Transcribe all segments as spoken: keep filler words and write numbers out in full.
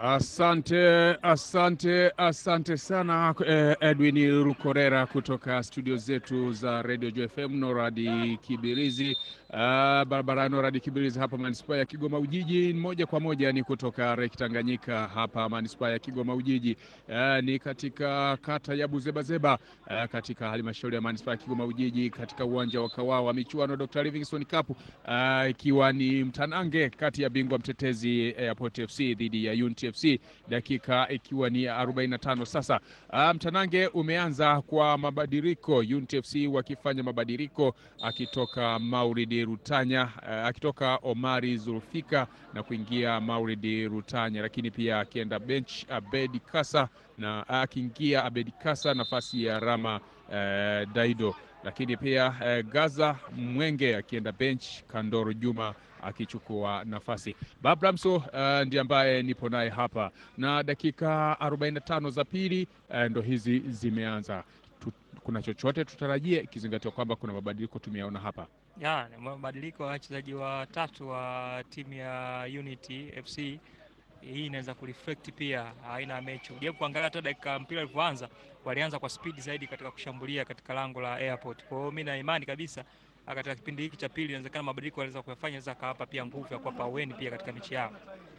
Asante, asante, asante sana Edwin Rukorera kutoka studio zetu za Radio Joy F M Noradi Kibirizi, uh, barabara Noradi Kibirizi hapa manispaa ya Kigoma Ujiji. Moja kwa moja ni kutoka Lake Tanganyika hapa manispaa ya Kigoma Ujiji, uh, ni katika kata ya Buzebazeba, uh, katika halmashauri ya manispaa ya Kigoma Ujiji, katika uwanja wa Kawawa, michuano Doctor Livingstone Cup, uh, ikiwa ni mtanange kati ya bingwa mtetezi Airport F C dhidi ya Unity F C, dakika ikiwa ni arobaini na tano sasa. Uh, mtanange umeanza kwa mabadiliko, Unity F C wakifanya mabadiliko, akitoka Mauridi Rutanya, uh, akitoka Omari Zulfika na kuingia Mauridi Rutanya, lakini pia akienda bench Abedi Kasa na akiingia Abedi Kasa nafasi ya Rama uh, Daido, lakini pia uh, Gaza Mwenge akienda bench, Kandoro Juma akichukua nafasi. Babramso uh, ndiye ambaye nipo naye hapa, na dakika arobaini na tano za pili uh, ndo hizi zimeanza. Tu, kuna chochote tutarajie ikizingatiwa kwamba kuna mabadiliko tumeyaona hapa? Ya, ni mabadiliko ya wachezaji watatu wa timu ya Unity F C. Hii inaweza kureflect pia aina ya mechi. Ujaribu kuangalia hata dakika mpira ulivyoanza, walianza kwa speed zaidi katika kushambulia katika lango la Airport. Kwa hiyo mimi na imani kabisa katika kipindi hiki cha pili inawezekana mabadiliko yanaweza kuyafanya za kawapa pia nguvu ya kuwapa weni pia katika mechi yao.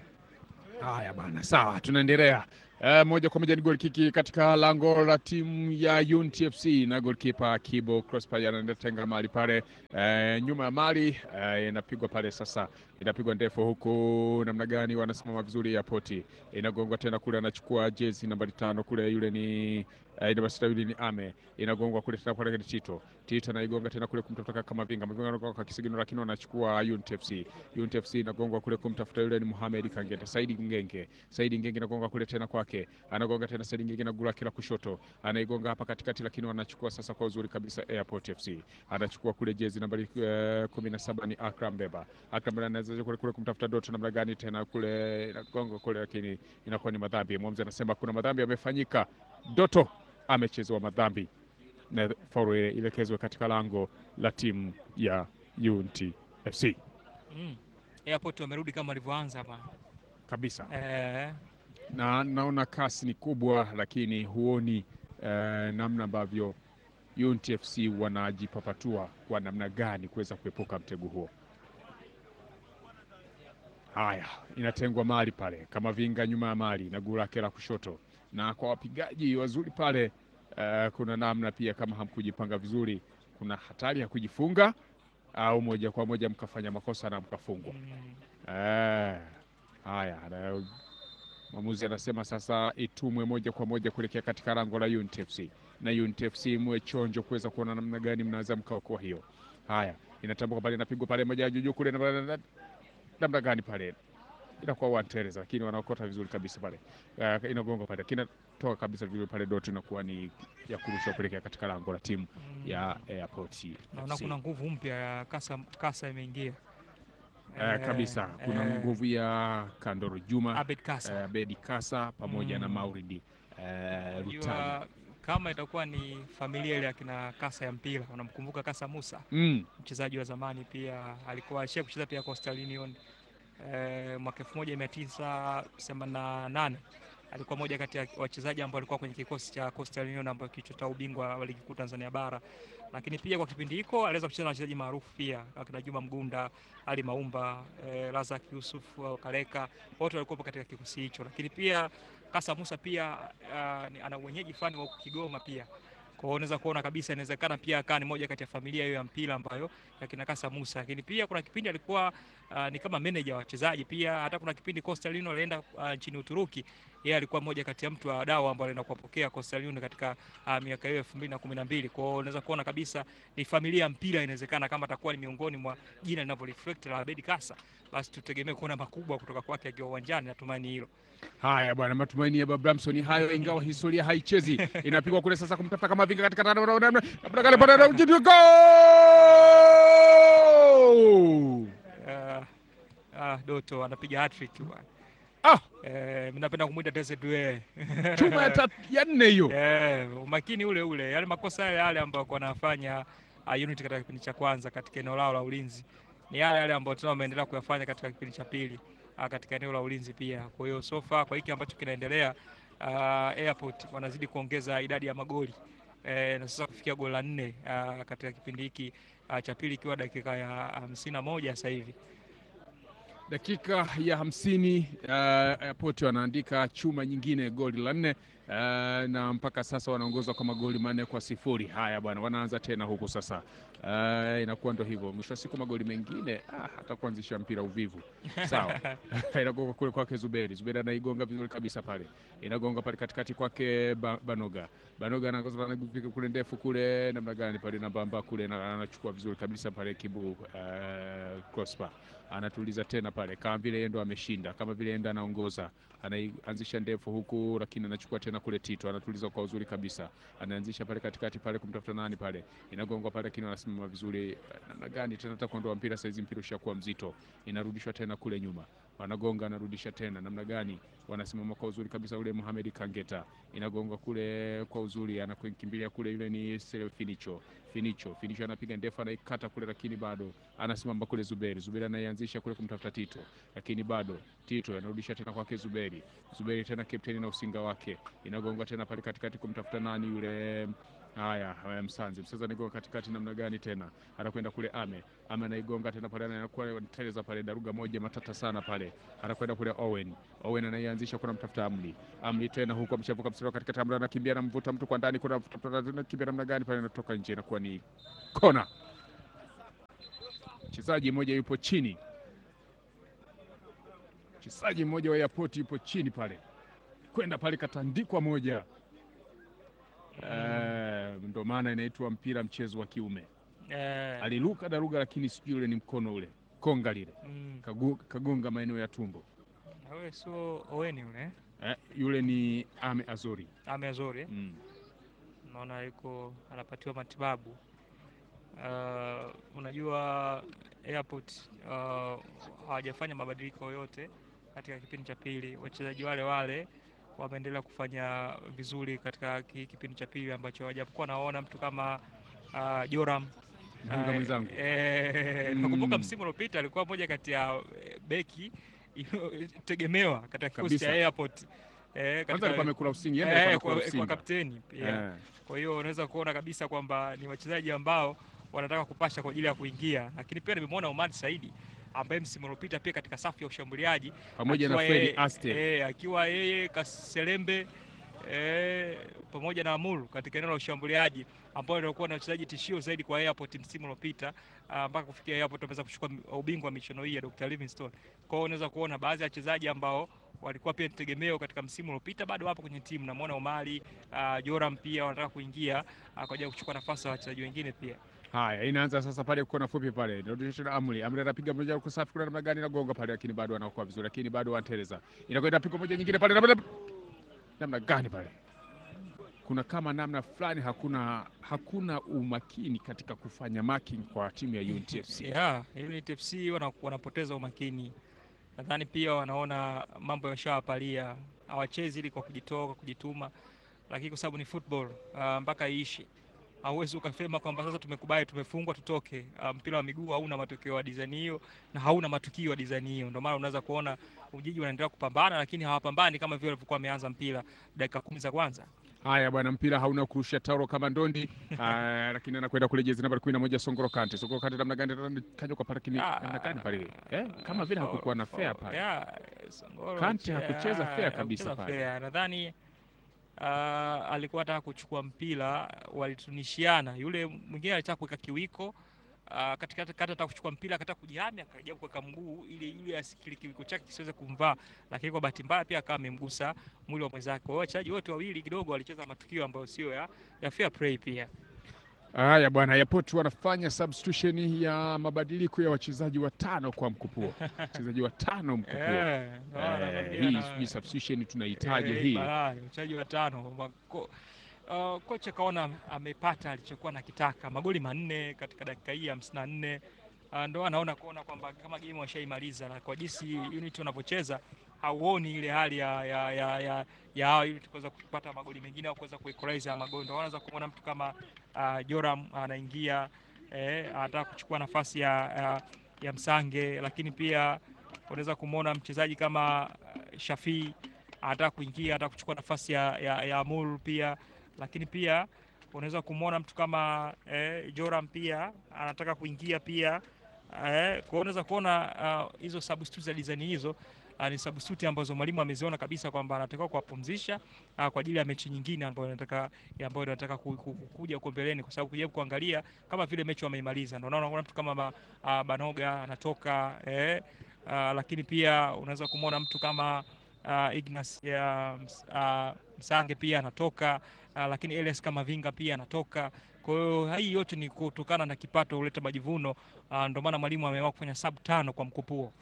Haya bana, sawa, tunaendelea. Uh, moja kwa moja ni goal kiki katika lango la timu ya Unity F C, na goalkeeper Kibo Crossfire anatenga mali pale, uh, nyuma ya mali uh, inapigwa pale sasa, inapigwa ndefu huku, namna gani wanasimama vizuri ya poti, inagongwa tena kule, anachukua jezi nambari tano kule, yule ni Uh, inabasita yule ni Ame, inagongwa kule tena kwa Tito. Tito anaigonga tena kule kumtafuta kama vinga. Mavinga anakuwa kwa kisigino, lakini anachukua Unity F C. Unity F C inagongwa kule kumtafuta yule ni Mohamed Kangete. Saidi Ngenge. Saidi Ngenge inagonga kule tena kwake. Anagonga tena Saidi Ngenge na gula kila kushoto. Anaigonga hapa katikati, lakini wanachukua sasa kwa uzuri kabisa Airport F C. Anachukua kule jezi nambari uh, kumi na saba ni Akram Beba. Akram Beba anaweza kule kule kumtafuta Doto, namna gani tena kule inagonga kule, lakini inakuwa ni madhambi. Mwamuzi anasema kuna madhambi yamefanyika. Doto amechezewa madhambi na faulu ilekezwe katika lango la timu ya Unity F C. Mm. Airport wamerudi kama walivyoanza hapa Kabisa. Eh. Na naona kasi ni kubwa, lakini huoni eh, namna ambavyo Unity F C wanajipapatua kwa namna gani kuweza kuepuka mtego huo. Haya, inatengwa mali pale kama vinga nyuma ya mali na gula kela kushoto, na kwa wapigaji wazuri pale uh, kuna namna pia, kama hamkujipanga vizuri, kuna hatari ya kujifunga au moja kwa moja mkafanya makosa na mkafungwa. Mm. Eh, haya, mwamuzi anasema sasa itumwe moja kwa moja kuelekea katika lango la Unity F C, na Unity F C mwe chonjo kuweza kuona namna gani mnaweza mkaokoa hiyo. Haya, inatambuka pale, inapigwa pale moja juu kule, na namna gani pale inakuwa wantereza, lakini wanaokota vizuri kabisa pale. Uh, inagonga pale, kinatoka kabisa vizuri pale, Dot inakuwa ni ya kurusha kupelekea katika lango la timu mm. ya Airport. Naona kuna nguvu mpya ya Kasa, Kasa imeingia. Uh, kabisa kuna uh, nguvu ya Kandoro Juma, Abedi Kasa, uh, Abedi Kasa pamoja mm. na Mauridi uh, Rutanya. Kama itakuwa ni familia ile akina Kasa ya mpira, unamkumbuka Kasa Musa mm. mchezaji wa zamani, pia alikuwa ashia kucheza pia Coastal Union eh, mwaka elfu moja mia tisa themanini na nane. Alikuwa moja kati ya wachezaji ambao walikuwa kwenye kikosi cha Coastal Union ambao kilichotao ubingwa wa ligi kuu Tanzania bara. Lakini pia kwa kipindi hiko aliweza kucheza na wachezaji maarufu pia akina Juma Mgunda, Ali Maumba, eh, Razak Yusuf au Kaleka, wote walikuwa katika kikosi hicho. Lakini pia Kasa Musa pia uh, ana wenyeji fulani wa Kigoma pia. Kwa hiyo unaweza kuona kabisa inawezekana pia akawa ni moja kati ya familia hiyo ya mpira ambayo yakina Kasa Musa. Lakini pia kuna kipindi alikuwa uh, ni kama manager wa wachezaji pia. Hata kuna kipindi Coastal Union alienda uh, nchini Uturuki, yeye alikuwa mmoja kati ya mtu wa wadau ambao alienda kuwapokea Coastal Union katika uh, miaka hiyo elfu mbili na kumi na mbili. Kwa hiyo unaweza kuona kabisa ni familia ya mpira. Inawezekana kama atakuwa ni miongoni mwa jina linavyo reflect la Abedi Kasa, basi tutegemee kuona makubwa kutoka kwake akiwa uwanjani, natumaini hilo. Haya bwana, matumaini ya Babramson hayo, ingawa historia haichezi. Inapigwa kule sasa kumtafuta kama vinga katika tano na namna kale pale ujidi go. Ah, ah, Doto anapiga hat-trick bwana. Ah, eh mimi napenda kumuita Desdue. Chuma ya nne hiyo. Eh, umakini ule ule. Yale makosa yale yale ambayo wanafanya uh, Unity katika kipindi cha kwanza katika eneo lao la ulinzi ni yale yale ambayo tunao wameendelea kuyafanya katika kipindi cha pili. uh, katika eneo la ulinzi pia. Kwa hiyo so far kwa hiki ambacho kinaendelea, uh, Airport wanazidi kuongeza idadi ya magoli eh, na sasa kufikia goli la nne uh, katika kipindi hiki uh, cha pili ikiwa dakika ya hamsini na moja sasa hivi. Dakika ya hamsini uh, Airport wanaandika chuma nyingine goli la nne. Uh, na mpaka sasa wanaongoza kwa magoli manne kwa sifuri. Haya bwana, wanaanza tena huku sasa. Uh, inakuwa ndo hivyo. Mwisho wa siku magoli mengine ah, hata kuanzisha mpira uvivu. Sawa. Inagonga kule kwake Zuberi. Zuberi anaigonga vizuri kabisa pale. Inagonga pale katikati kwake ba, Banoga. Banoga anaanza anapiga kule ndefu kule namna gani pale na bamba kule na anachukua vizuri kabisa pale Kibu uh, Prosper. Anatuliza tena pale kama vile yeye ndo ameshinda, kama vile yeye anaongoza. Anaanzisha ndefu huku lakini anachukua tena kule Tito, anatuliza kwa uzuri kabisa. Anaanzisha pale katikati pale kumtafuta nani pale. Inagongwa pale lakini anasimama vizuri. Namna gani tena hata kuondoa mpira saizi mpira ushakuwa mzito. Inarudishwa tena kule nyuma. Wanagonga anarudisha tena. Namna gani wanasimama kwa uzuri kabisa ule Mohamed Kangeta. Inagonga kule kwa uzuri, anakimbilia kule yule ni Finicho. Finicho, Finicho anapiga ndefu anaikata kule lakini bado anasimama kule Zuberi. Zuberi anaianzisha kule kumtafuta Tito lakini bado Tito anarudisha tena kwake Zuberi. Zuberi tena kapteni na usinga wake. Inagonga tena pale katikati kumtafuta nani yule haya Msanzi. Msanzi anagonga katikati namna gani tena. Anakwenda kule Ame. Ame anaigonga tena pale anakuwa anateleza pale daruga moja matata sana pale. Anakwenda kule Owen. Owen anaianzisha kuna mtafuta Amli. Amli tena huko ameshavuka mstari katikati Amli anakimbia na mvuta mtu kwa ndani kuna anakimbia namna gani pale anatoka nje inakuwa ni kona. Mchezaji mmoja yupo chini. Mchezaji mmoja wa Airport yupo chini pale. Kwenda pale katandikwa moja. Uh, ndo maana inaitwa mpira mchezo wa kiume. Uh, aliruka daruga lakini sijui ule ni mkono ule konga lile mm. Kagunga, kagunga maeneo ya tumbo. Wewe sio Oweni yule? Eh, yule ni Ame Azori. Ame Azori. Mm. Naona yuko anapatiwa matibabu. Uh, unajua Airport uh, hawajafanya mabadiliko yote katika kipindi cha pili. Wachezaji wale wale wameendelea kufanya vizuri katika kipindi cha pili ambacho hawajapokuwa naona mtu kama uh, Joram Mhanga mwenzangu. Eh, nakumbuka mm. msimu uliopita alikuwa moja kati ya beki tegemewa katika kikosi cha Airport. Eh, kwanza alikuwa amekula usingi yeye eh, kwa, kwa kapteni pia. Yeah. Kwa hiyo unaweza kuona kabisa kwamba ni wachezaji ambao wanataka kupasha kwa ajili ya kuingia. Lakini pia nimemwona Omar Saidi ambaye msimu uliopita pia katika safu ya ushambuliaji pamoja na Fred Aste eh, akiwa yeye Kaselembe eh, pamoja na Amuru katika eneo la ushambuliaji ambao walikuwa na wachezaji tishio zaidi kwa Airport msimu uliopita mpaka kufikia Airport wameweza kuchukua ubingwa wa michuano hii ya Doctor Livingstone. Kwa hiyo unaweza kuona baadhi ya wachezaji ambao walikuwa pia tegemeo katika msimu uliopita bado wapo kwenye timu. Namuona Omari uh, Joram pia wanataka kuingia uh, kwa ajili ya kuchukua nafasi ya wachezaji wengine pia. Haya, inaanza sasa pale kona fupi pale. Ndio Amri. Amri anapiga moja kwa safi kuna namna gani na gonga pale lakini bado anaokoa vizuri lakini bado anateleza. Inakwenda pigo moja nyingine pale namna gani pale. Kuna kama namna fulani hakuna hakuna umakini katika kufanya marking kwa timu ya Unity F C. Yeah, Unity F C wanapoteza umakini. Nadhani pia wanaona mambo yashawapalia. Hawachezi ili kwa kujitoa, kwa kujituma. Lakini kwa sababu ni football uh, mpaka iishi. Hauwezi ukasema kwamba sasa tumekubali tumefungwa tutoke. Uh, mpira wa miguu hauna matokeo ya design hiyo na hauna matukio ya design hiyo. Ndio maana unaweza kuona Ujiji wanaendelea kupambana lakini hawapambani kama vile walivyokuwa wameanza mpira dakika kumi za kwanza. Haya bwana, mpira hauna kurusha taulo kama ndondi. Aa, lakini anakwenda kule jezi namba kumi na moja Songoro Kante. Songoro Kante namna gani kanyo kwa parking namna gani pale? Eh, kama vile hakukuwa na fair pale. Yeah, Songoro Kante hakucheza fair kabisa pale. Nadhani uh, alikuwa anataka kuchukua mpira, walitunishiana. Yule mwingine alitaka kuweka kiwiko Uh, katika kata ataka kuchukua mpira akataka kujihami akaja kuweka mguu ili yule asikili kiwiko chake kisiweze kumvaa, lakini kwa bahati mbaya pia akawa amemgusa mwili wa mwenzake. Kwa hiyo wachezaji wote wawili kidogo walicheza matukio ambayo sio ya, ya fair play pia. Haya bwana, Airport wanafanya substitution ya mabadiliko ya wachezaji watano kwa mkupuo. Wachezaji watano mkupuo. Yeah, eh, hii substitution tunahitaji eh, hii. Wachezaji watano. Uh, kocha kaona amepata alichokuwa nakitaka, magoli manne katika dakika hii hamsini na nne. Uh, ndo anaona kuona kwamba kama game washaimaliza na kwa jinsi Unity wanapocheza hauoni ile hali ya ya ya ya, ya ili tukaweza kupata magoli mengine au kuweza kuequalize magoli. Ndo wanaanza kuona mtu kama uh, Joram anaingia eh, anataka kuchukua nafasi ya, ya ya Msange, lakini pia unaweza kumuona mchezaji kama Shafii anataka kuingia, anataka kuchukua nafasi ya, ya, ya Amul pia, lakini pia unaweza kumuona mtu kama eh, Joram pia anataka kuingia pia eh, kwa unaweza kuona hizo uh, substitute za design hizo uh, ni substitute ambazo mwalimu ameziona kabisa kwamba anataka kuwapumzisha uh, kwa ajili ya mechi nyingine ambayo anataka ambayo anataka ku, ku, kuja huko mbeleni, kwa sababu kuja kuangalia kama vile mechi wameimaliza, ndio unaona kuna mtu kama uh, Banoga anatoka eh, uh, lakini pia unaweza kumuona mtu kama uh, Ignas ya uh, Msange pia anatoka uh, lakini Elias kama Vinga pia anatoka. Kwa hiyo hii yote ni kutokana na kipato huleta majivuno. Uh, ndio maana mwalimu ameamua kufanya sub tano kwa mkupuo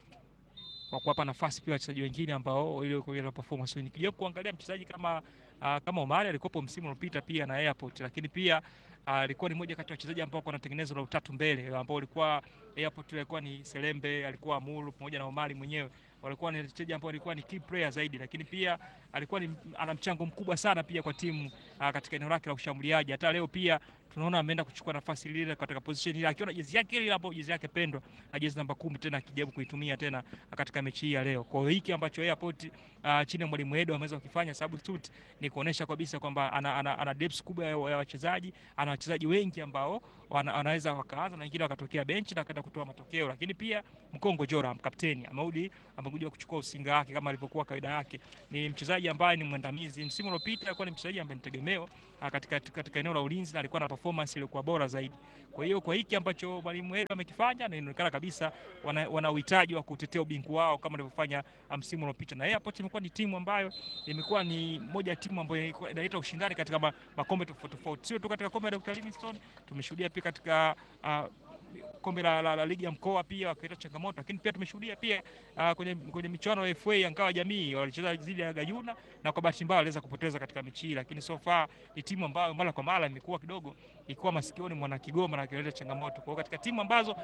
kwa kuwapa nafasi pia wachezaji wengine ambao ile kwa performance. Nikija kuangalia mchezaji kama uh, kama Omari alikuwa msimu uliopita pia na Airport, lakini pia alikuwa uh, ni moja kati ya wachezaji ambao wanatengeneza la utatu mbele, ambao walikuwa Airport ilikuwa ni Selembe, alikuwa Amuru pamoja na Omari mwenyewe, walikuwa ni wachezaji ambao walikuwa ni key player zaidi, lakini pia alikuwa ni ana mchango mkubwa sana pia kwa timu uh, katika eneo lake la ushambuliaji. Hata leo pia tunaona ameenda kuchukua nafasi ile katika position ile akiwa na jezi yake ile ambayo jezi yake pendwa na jezi namba kumi tena akijaribu kuitumia tena katika mechi hii ya leo. Kwa hiyo hiki ambacho Airport uh, chini ya mwalimu Edo ameweza kufanya substitute ni kuonesha kabisa kwamba ana, ana, ana depth kubwa ya wachezaji, ana wachezaji wengi ambao wana, wanaweza wakaanza na wengine wakatokea bench na kaenda kutoa matokeo. Lakini pia Mkongo Joram kapteni amerudi, amekuja kuchukua usinga wake kama alivyokuwa kawaida yake. Ni mchezaji ambaye ni mwandamizi. Msimu uliopita alikuwa ni mchezaji ambaye ni tegemeo katika katika eneo la ulinzi na alikuwa na performance iliyokuwa bora zaidi. Kwa hiyo kwa hiki ambacho mwalimu Edo amekifanya na inaonekana kabisa wana, wana uhitaji wa kutetea ubingwa wao kama walivyofanya msimu uliopita. Na Airport imekuwa ni timu ambayo imekuwa ni moja ya timu ambayo inaleta ushindani katika ma, makombe tofauti tofauti. Sio tu katika kombe la Doctor Livingstone, tumeshuhudia pia katika uh, kombe la, la, la ligi ya mkoa pia wakaleta changamoto, lakini pia tumeshuhudia pia uh, kwenye kwenye michuano ya F A ya Ngao Jamii walicheza dhidi ya Gayuna na kwa bahati mbaya waliweza kupoteza katika mechi hii, lakini so far ni timu ambayo mara kwa mara imekuwa kidogo ilikuwa masikioni mwana Kigoma na kuleta changamoto. Kwa hiyo katika timu ambazo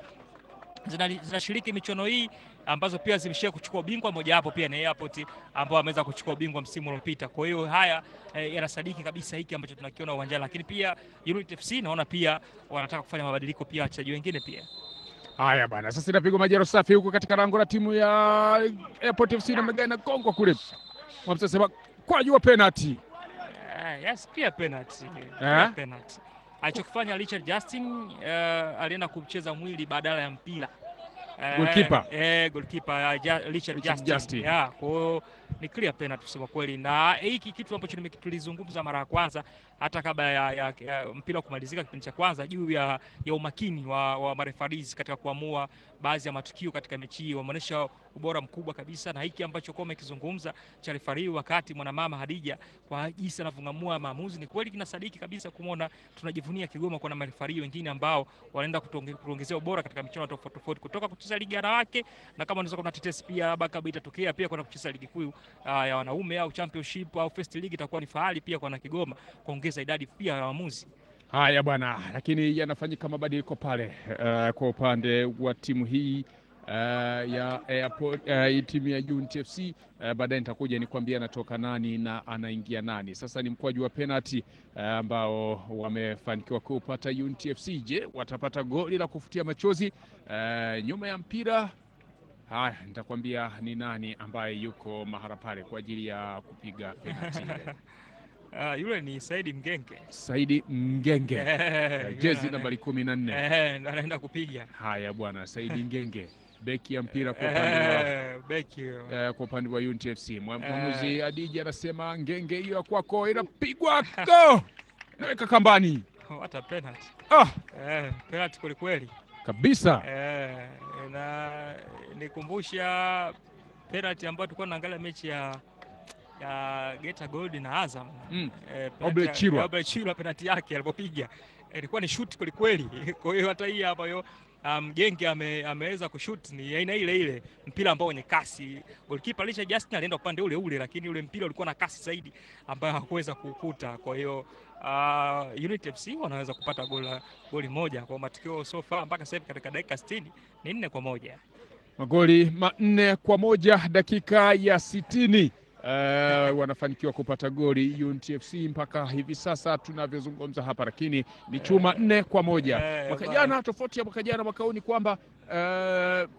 zinashiriki michuano hii ambazo pia zimeshia kuchukua ubingwa, moja hapo pia ni Airport ambao ameweza kuchukua ubingwa msimu uliopita. Kwa hiyo haya eh, yanasadiki kabisa hiki ambacho tunakiona uwanjani, lakini pia Unity F C naona pia wanataka kufanya mabadiliko pia wachezaji wengine pia. Haya bana, sasa inapigwa majero safi huko katika lango la timu ya Airport F C na Megana Kongo kule. Wamesema kwa jua penalty. Uh, yes, pia penalty. Yeah? Penalty. Alichokifanya Richard Justin uh, alienda kucheza mwili badala ya mpira. Uh, goalkeeper. Eh, goalkeeper uh, Richard, Richard Justin. Justin. Yeah, kwa hiyo ni clear penalty kusema kweli. Na hiki kitu ambacho nimekitulizungumza mara ya kwanza hata kabla ya, ya, ya mpira kumalizika kipindi cha kwanza juu ya, ya umakini wa, wa marefaris katika kuamua baadhi ya matukio katika mechi hii, wameonyesha ubora mkubwa kabisa. Na hiki ambacho kwa umekizungumza cha refari wakati mwanamama Hadija kwa jinsi anavyongamua maamuzi, ni kweli kinasadiki kabisa kumwona tunajivunia Kigoma kwa na marefari wengine ambao wanaenda kuongezea ubora katika michuano tofauti tofauti kutoka kucheza ligi ya wanawake, na kama unaweza kuna tetesi pia baka itatokea pia kwenda kucheza ligi kuu uh, ya wanaume au championship au first league, itakuwa ni fahari pia kwa na Kigoma kuongeza idadi pia ya waamuzi. Haya bwana, lakini yanafanyika mabadiliko pale uh, kwa upande wa timu hii uh, ya Airport uh, timu ya Unity F C uh, baadaye nitakuja nikwambia anatoka nani na anaingia nani. Sasa ni mkwaju wa penalty uh, ambao wamefanikiwa kupata Unity F C. Je, watapata goli la kufutia machozi uh, nyuma ya mpira? Haya, nitakwambia ni nani ambaye yuko mahala pale kwa ajili ya kupiga penalty. Uh, yule ni Saidi Mgenge. Saidi Mgenge. Yeah, jezi nambari kumi na nne. Eh, anaenda kupiga. Haya bwana, Saidi Mgenge, beki ya mpira kwa upande wa beki eh, kwa upande wa Unity F C. Mwamuzi Adija anasema Ngenge hiyo kwako inapigwa go. Naweka kambani. What penalty. Ah, eh, penalty kweli kweli. Kabisa. Eh, na nikumbusha penalty ambayo tulikuwa tunaangalia mechi ya ya Geita Gold na Azam. Mm. Eh, Oble Chirwa. Oble Chirwa penalty yake alipopiga ilikuwa ni shoot kweli kweli. Kwa hiyo hata hii ambayo Mgenge um, ame, ameweza kushoot ni aina ile ile mpira ambao wenye kasi. Goalkeeper Richard Justin alienda upande ule ule, lakini ule mpira ulikuwa na kasi zaidi ambayo hakuweza kukuta. Kwa hiyo uh, Unity F C wanaweza kupata goli goli moja kwa matokeo so far mpaka sasa katika dakika sitini ni nne kwa moja. Magoli manne kwa moja dakika ya sitini. Uh, wanafanikiwa kupata goli Unity F C mpaka hivi sasa tunavyozungumza hapa, lakini ni chuma nne kwa moja. Mwaka jana tofauti ya mwaka jana mwaka huu ni kwamba uh,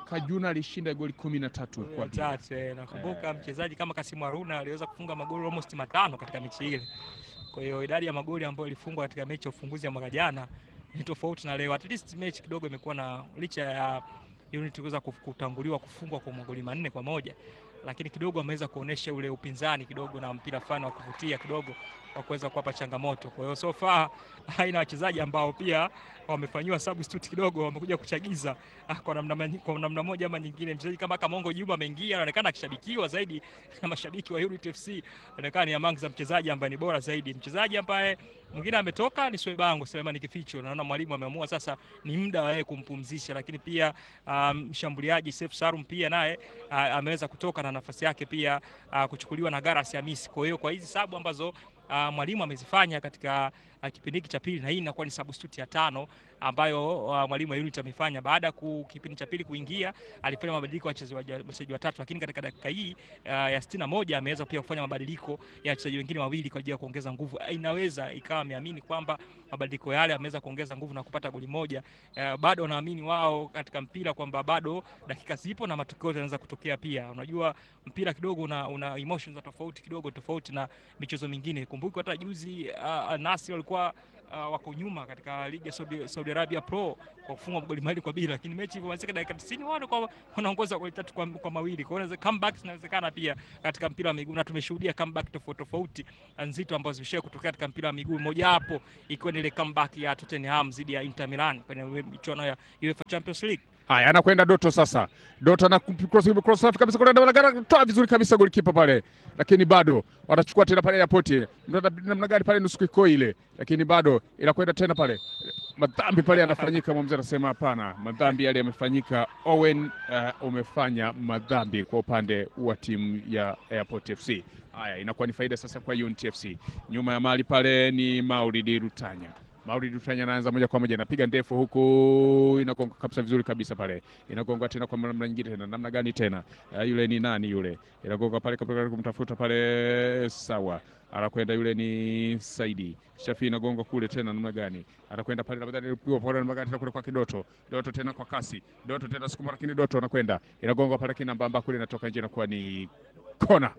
mwaka juna alishinda goli kumi na tatu kwa bila. Eh, nakumbuka mchezaji kama Kasimu Haruna aliweza kufunga magoli almost matano katika mechi ile. Kwa hiyo idadi ya magoli ambayo ilifungwa katika mechi ya ufunguzi ya mwaka jana ni tofauti na leo. At least mechi kidogo imekuwa na licha ya Unity kuweza kutanguliwa kufungwa kwa magoli manne kwa moja, lakini kidogo ameweza kuonesha ule upinzani kidogo na mpira fulani wa kuvutia kidogo wa kuweza kuwapa changamoto. Kwa hiyo so far haina wachezaji ambao pia wamefanywa substitute kidogo, wamekuja kuchagiza kwa namna kwa namna moja ama nyingine. Mchezaji kama Kamongo Juma ameingia, anaonekana akishabikiwa zaidi na mashabiki wa Unity F C, anaonekana ni among za mchezaji ambaye ni bora zaidi. Mchezaji ambaye mwingine ametoka ni Swebango Selemani Kificho, naona mwalimu ameamua sasa ni muda wa yeye kumpumzisha, lakini pia mshambuliaji um, Seif Salum pia naye uh, ameweza kutoka na nafasi yake pia uh, kuchukuliwa na Garas Hamisi. Kwa hiyo kwa hizi sabu ambazo uh, mwalimu amezifanya katika uh, kipindi cha pili, na hii inakuwa ni substitute ya tano ambayo uh, mwalimu wa Unity amefanya baada ya kipindi cha pili kuingia, alifanya mabadiliko ya wachezaji watatu, lakini katika dakika hii uh, ya sitini na moja ameweza pia kufanya mabadiliko ya wachezaji wengine wawili kwa ajili ya kuongeza nguvu. Inaweza ikawa ameamini kwamba mabadiliko yale ameweza kuongeza nguvu na kupata goli moja. Uh, bado wanaamini wao katika mpira kwamba bado dakika zipo na matokeo yanaweza kutokea pia. Unajua mpira kidogo una, una emotions za tofauti kidogo tofauti na michezo mingine. Kumbuka hata juzi uh, Nasri walikuwa Uh, wako nyuma katika ligi ya Saudi, Saudi Arabia Pro kwa kufunga goli mawili kwa bila, lakini mechi ilipomalizika dakika tisini wao kwa wanaongoza goli tatu kwa, kwa mawili. Kwa hiyo comeback inawezekana pia katika mpira wa miguu, na tumeshuhudia comeback tofauti tofauti nzito ambazo zimeshawahi kutokea katika mpira wa miguu. Moja hapo ikiwa ni ile comeback ya Tottenham dhidi ya Inter Milan kwenye michuano ya UEFA Champions League. Haya, anakwenda Doto sasa. Doto na cross cross safi kabisa kwa ndani, toa vizuri kabisa goalkeeper pale. Lakini bado watachukua tena pale airport. Namna gani pale nusu kiko ile. Lakini bado inakwenda tena pale. Madhambi pale yanafanyika, mwamuzi anasema hapana. Madhambi yale yamefanyika. Owen uh, umefanya madhambi kwa upande wa timu ya Airport F C. Haya, inakuwa ni faida sasa kwa Unity F C. Nyuma ya mali pale ni Maulidi Rutanya. Maulidi Rutanya anaanza moja kwa moja, anapiga ndefu huku, inagonga kabisa vizuri kabisa pale. Inagonga tena kwa namna nyingine tena. Namna gani tena? Uh, yule ni nani yule? Inagonga pale kabla kumtafuta pale, sawa. Anakwenda yule ni Saidi. Shafi inagonga kule tena namna gani? Anakwenda pale labda ilipigwa pale namna gani kule kwa Kidoto. Doto tena kwa kasi. Doto tena sukuma, lakini Doto anakwenda. Inagonga pale kina mbamba kule, inatoka nje na kuwa ni kona.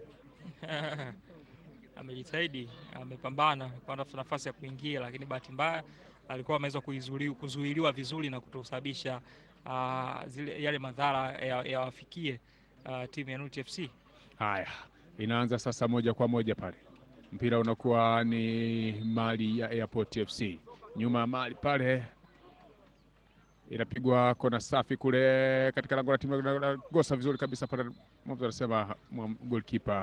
Amejitahidi, amepambana kwa nafasi ya kuingia, lakini bahati mbaya alikuwa ameweza kuizuiliwa kuzuiliwa vizuri na kutosababisha uh, zile yale madhara yawafikie ya uh, timu ya Unity F C. Haya, inaanza sasa moja kwa moja pale. Mpira unakuwa ni mali ya Airport F C. Nyuma mali pale inapigwa kona safi kule katika lango la timu, gosa vizuri kabisa pale. Mmoja anasema goalkeeper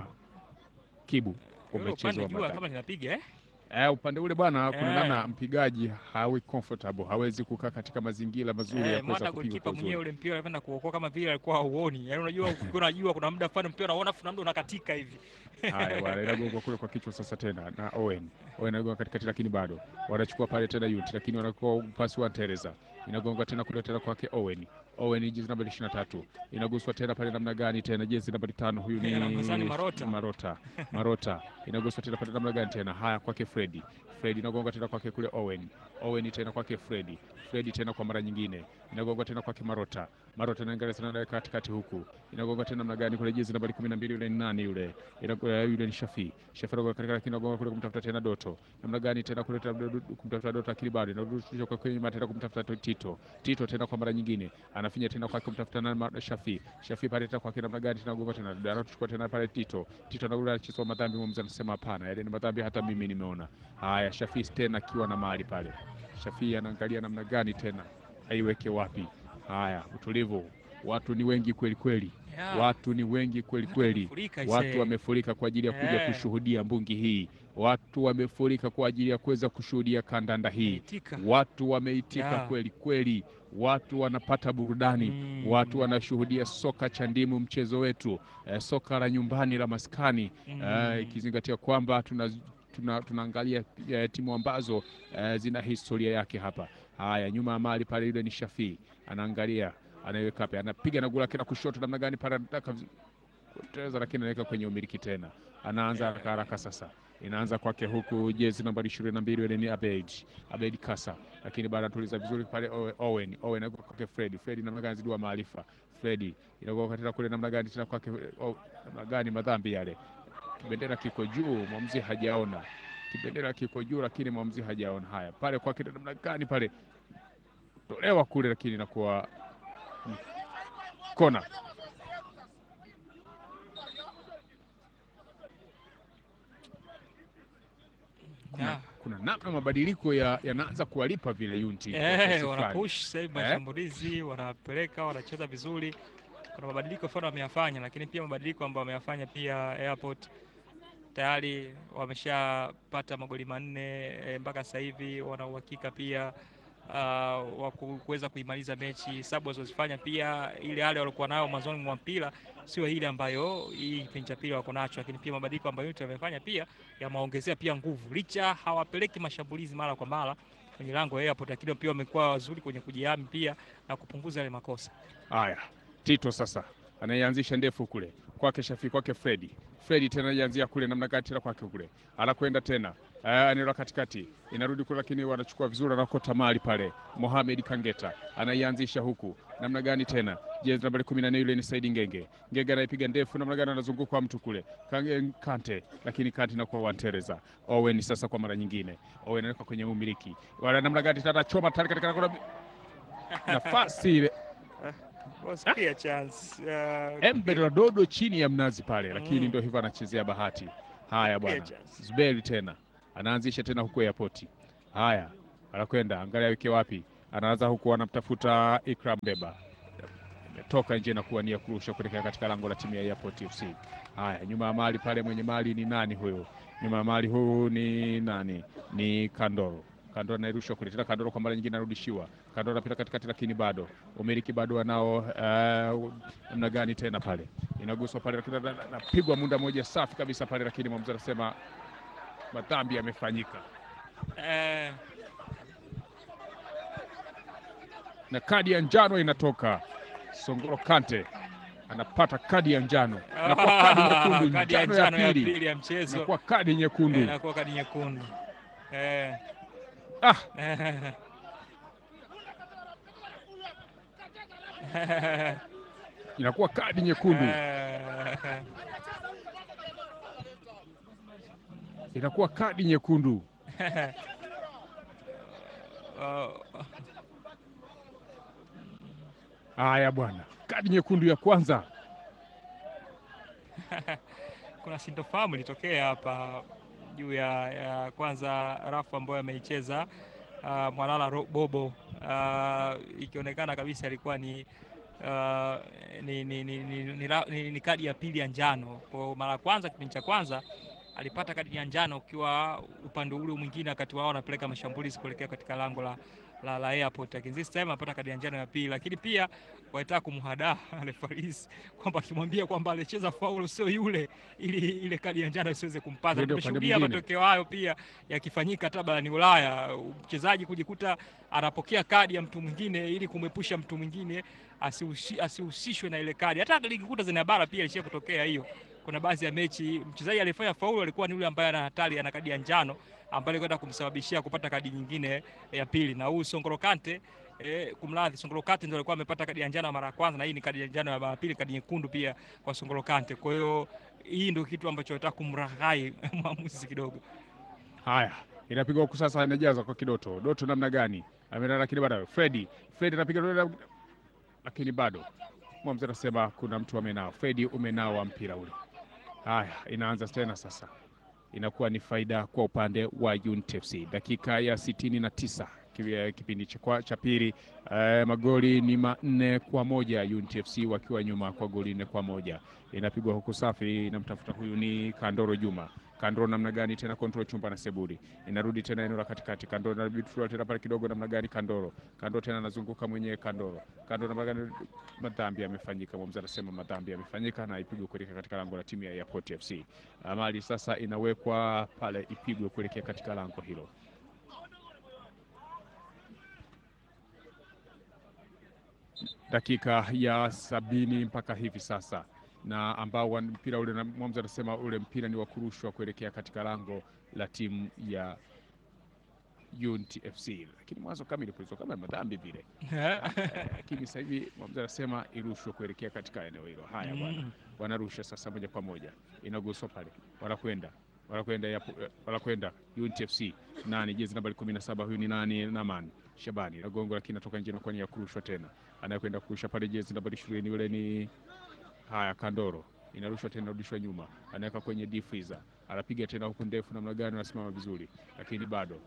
Kibu umechezwa jua kama ninapiga eh Eh, upande ule bwana kuna namna eh, mpigaji hawi comfortable, hawezi kukaa katika mazingira mazuri eh, ya kuweza kupiga kwa mwenyewe ule mpira anapenda kuokoa kama vile alikuwa huoni. Yaani unajua ukiwa unajua kuna muda fulani mpira unaona afu muda unakatika hivi. Haya bwana, inagonga kule kwa kichwa sasa tena na Owen. Owen anagonga katikati, lakini bado wanachukua pale tena Unity, lakini wanakuwa pasi wa Teresa. Inagonga tena kule tena kwake Owen. Owen jezi namba ishirini na tatu. Inaguswa tena pale namna gani tena jezi namba tano, huyu ni Marota. Marota. Marota. Inaguswa tena pale namna gani tena. Haya kwake Freddy. Freddy inagonga tena kwake kule Owen. Owen tena kwake Freddy. Freddy tena kwa mara nyingine. Inagonga tena kwake Marota. Marota anaangalia sana katikati huku. Inagonga tena namna gani kule jezi namba kumi na mbili, yule ni nani yule? Inagonga yule ni Shafi. Shafi anagonga katika, lakini inagonga kule kumtafuta tena Doto. Namna gani tena kule kumtafuta Doto, akili bado. Inarudishwa kwa kwenye matenda kumtafuta Tito. Tito tena kwa mara nyingine. Anafinya tena kwa kumtafuta na Shafi. Shafi pale tena kwa kina namna gani tena gonga tena. Anachukua tena pale Tito. Tito anagonga anachukua madhambi, mmoja anasema hapana. Yale ni madhambi hata mimi nimeona. Haya, Shafi tena akiwa na mahali pale. Shafi anaangalia namna gani tena aiweke wapi. Haya, utulivu. Watu ni wengi kweli kweli. Yeah. Watu ni wengi kweli kweli. Watu wamefurika kwa ajili ya kuja yeah. kushuhudia mbungi hii. Watu wamefurika kwa ajili ya kuweza kushuhudia kandanda hii. Meitika. Watu wameitika yeah. kweli kweli. Watu wanapata burudani. Mm. Watu wanashuhudia soka chandimu, mchezo wetu. Eh, soka la nyumbani la maskani. Mm. Eh, ikizingatia kwamba tuna tuna tunaangalia uh, timu ambazo uh, zina historia yake hapa. Haya, nyuma ya mali pale yule ni Shafi. Anaangalia, anaiweka hapa, anapiga na gula kina kushoto namna gani pale, anataka kuteza, lakini anaweka kwenye umiliki tena. Anaanza haraka haraka sasa. Inaanza kwake huku jezi nambari ishirini na mbili yule ni Abed. Abed Kasa. Lakini baada tuliza vizuri pale Owen. Owen anakuwa kwake Fred. Fred namna gani zidua maarifa. Fredi inakuwa katika kule namna gani tena kwake, oh, namna gani madhambi yale. Kibendera kiko juu, mwamuzi hajaona. Kibendera kiko juu lakini mwamuzi hajaona. Haya, pale kwake namna gani pale. Tolewa kule lakini inakuwa kona. Kuna, Yeah. kuna namna mabadiliko yanaanza ya kuwalipa vile Unity. Eh, wana push sasa mashambulizi, eh, wanapeleka, wanacheza vizuri. Kuna mabadiliko fulani wameyafanya, lakini pia mabadiliko ambayo wameyafanya pia Airport tayari wameshapata magoli manne e, mpaka sasa hivi wana uhakika pia uh, wa kuweza kuimaliza mechi. Sababu walizofanya pia ile hali walikuwa nayo mwanzoni mwa mpira sio ile ambayo hii kipindi cha pili wako nacho, lakini pia mabadiliko ambayo yote wamefanya pia yameongezea pia nguvu. Licha hawapeleki mashambulizi mara kwa mara kwenye lango ya Airport, lakini pia wamekuwa wazuri kwenye kujihami pia na kupunguza yale makosa. Haya, Tito sasa anayeanzisha ndefu kule kwake Shafi, kwake Fredi. Fredi tena anaanzia kule namna gani tena kwake kule. Anakwenda tena. Eh, eneo la katikati. Inarudi kule lakini wanachukua vizuri, anakota mali pale. Mohamed Kangeta anaianzisha huku. Namna gani tena? Jezi nambari kumi na nne yule ni Saidi Ngenge. Ngenge anaipiga ndefu namna gani, anazunguka mtu kule. Kange Kante, lakini Kante inakuwa Wantereza. Owen sasa kwa mara nyingine. Owen anaweka kwenye umiliki. Wala namna gani tena choma tayari katika kona. Nafasi ile. Wasikia chance. Uh, Embe Dodo chini ya mnazi pale, lakini mm. ndio hivyo anachezea bahati. Haya bwana. Zuberi tena. Anaanzisha tena huko Airport. Haya, anakwenda angalia weke wapi. Anaanza huko, anamtafuta Ikram Beba. Ametoka nje na kuania kurusha kuelekea katika lango la timu ya Airport F C. Haya, nyuma ya mali pale, mwenye mali ni nani huyo? Nyuma ya mali huyu ni nani? Ni Kandoro. Kandoro anairusha kule tena, Kandoro kwa mara nyingine anarudishiwa. Kandoro anapita katikati lakini bado umiliki bado anao. Uh, namna gani tena pale inaguswa pale lakini anapigwa muda moja safi kabisa pale, lakini mwamuzi anasema madhambi yamefanyika. Eh, na kadi ya njano inatoka. Songoro Kante anapata kadi ya njano na kwa kadi nyekundu, kadi ya njano ya pili ya mchezo, na kwa kadi nyekundu, na kwa kadi nyekundu. Eh. Ah. Inakuwa kadi nyekundu. Inakuwa kadi nyekundu. Haya bwana, kadi nyekundu ya kwanza. Kuna sintofahamu ilitokea hapa juu ya, ya kwanza rafu ambayo ameicheza uh, Mwalala Bobo, uh, ikionekana kabisa ilikuwa ni Uh, ni, ni, ni, ni, ni, ni, ni kadi ya pili ya njano. Kwa mara kwanza kipindi cha kwanza alipata kadi ya njano ukiwa upande ule mwingine wakati wao wanapeleka mashambulizi kuelekea katika lango la la, la Airport, lakini this time anapata kadi ya njano ya pili, lakini pia walitaka kumhadaa referees kwamba akimwambia kwamba alicheza faulu sio yule, ili ile kadi ya njano isiweze kumpata. Tumeshuhudia matokeo hayo pia yakifanyika hata barani Ulaya, mchezaji kujikuta anapokea kadi ya mtu mwingine ili kumepusha mtu mwingine asihusishwe na ile kadi. Hata ligi kuta zina bara pia ilishia kutokea hiyo. Kuna baadhi ya mechi mchezaji alifanya faulu alikuwa ni yule ambaye ana hatari, ana kadi ya njano ambaye alikwenda kumsababishia kupata kadi nyingine ya pili. Na huyu Songoro Kante eh, kumradhi, Songoro Kante ndio alikuwa amepata kadi ya njano mara ya kwanza, na hii ni kadi ya njano ya mara pili, kadi nyekundu pia kwa Songoro Kante. Kwa hiyo hii ndio kitu ambacho nataka kumraghai mwamuzi kidogo. Haya, inapigwa huku sasa, inajaza kwa Kidoto. Doto namna gani? Amelala lakini bado Fredi. Fredi anapiga lakini bado mwamuzi anasema kuna mtu amenao. Fredi umenao mpira ule. Haya, inaanza tena sasa. Inakuwa ni faida kwa upande wa Unity F C. Dakika ya sitini na tisa kipindi cha pili, eh, magoli ni manne kwa moja, Unity F C wakiwa nyuma kwa goli nne kwa moja. Inapigwa huku safi, inamtafuta huyu ni Kandoro Juma. Kandoro namna gani tena, control chumba na Seburi. Inarudi tena eneo la katikati. Kandoro na bidfua tena pale kidogo namna gani Kandoro. Kandoro tena anazunguka mwenyewe Kandoro. Kandoro namna gani, madhambi yamefanyika. Mwamuzi anasema madhambi yamefanyika na ipigwe kuelekea katika lango la timu ya Airport F C. Amali sasa inawekwa pale, ipigwe kuelekea katika lango hilo. Dakika ya sabini mpaka hivi sasa, na ambao mpira ule mwamuzi anasema ule mpira ni wa kurushwa kuelekea katika lango la timu ya Unity F C, lakini mwanzo kama ilipoizwa kama madhambi vile, lakini sasa hivi mwamuzi anasema irushwe kuelekea katika eneo hilo. Haya bwana, wanarusha sasa moja kwa moja, inaguswa pale, wanakwenda wanakwenda wanakwenda Unity F C. Nani jezi nambari kumi na saba, huyu ni nani? Naman Shabani na gongo, lakini natoka nje na kwa nia ya kurushwa tena, anayekwenda kurusha pale jezi nambari ishirini yule ni haya Kandoro, inarushwa tena, rudishwa nyuma, anaweka kwenye difiza, anapiga tena huku ndefu namna gani, anasimama vizuri, lakini bado